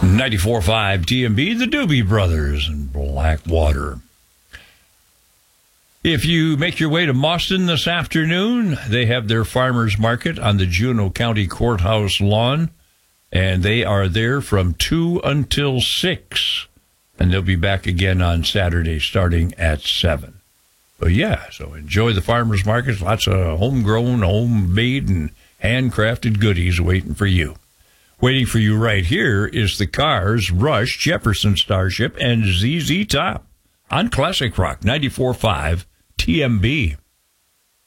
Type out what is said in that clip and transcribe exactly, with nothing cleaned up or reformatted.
ninety-four point five T M B, the Doobie Brothers and Blackwater. If you make your way to Mauston this afternoon, they have their farmers market on the Juneau County Courthouse lawn, and they are there from two until six, and they'll be back again on Saturday starting at seven. But yeah, so enjoy the farmers markets. Lots of homegrown, homemade, and handcrafted goodies waiting for you. Waiting for you right here is the Cars, Rush, Jefferson Starship, and Z Z Top on Classic Rock ninety-four point five T M B.